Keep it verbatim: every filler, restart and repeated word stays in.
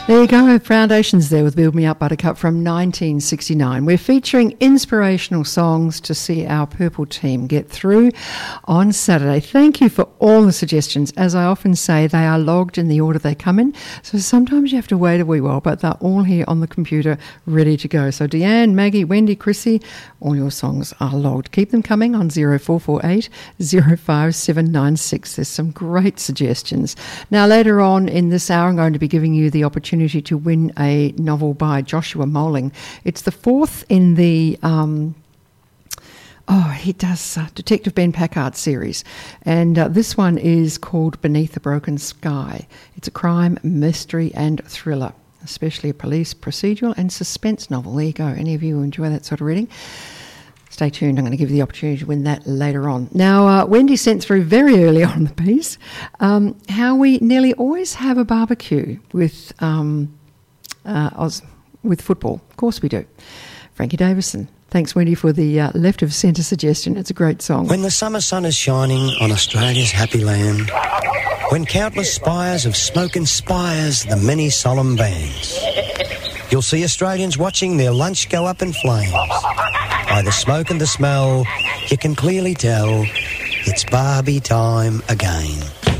There you go, Foundations there with Build Me Up Buttercup from nineteen sixty-nine. We're featuring inspirational songs to see our Purple team get through on Saturday. Thank you for all the suggestions. As I often say, they are logged in the order they come in, so sometimes you have to wait a wee while, but they're all here on the computer ready to go. So Deanne, Maggie, Wendy, Chrissy, all your songs are logged. Keep them coming on zero four four eight, zero five seven nine six. There's some great suggestions. Now later on in this hour, I'm going to be giving you the opportunity to win a novel by Joshua Moling. It's the fourth in the um, oh he does uh, Detective Ben Packard series, and uh, this one is called Beneath the Broken Sky. It's a crime, mystery and thriller, especially a police procedural and suspense novel. There you go. Any of you enjoy that sort of reading? Stay tuned. I'm going to give you the opportunity to win that later on. Now, uh, Wendy sent through very early on the piece um, how we nearly always have a barbecue with um, uh, Oz, with football. Of course we do. Frankie Davison. Thanks, Wendy, for the uh, left of centre suggestion. It's a great song. When the summer sun is shining on Australia's happy land, when countless spires of smoke inspires the many solemn bands, you'll see Australians watching their lunch go up in flames. By the smoke and the smell, you can clearly tell it's Barbie time again.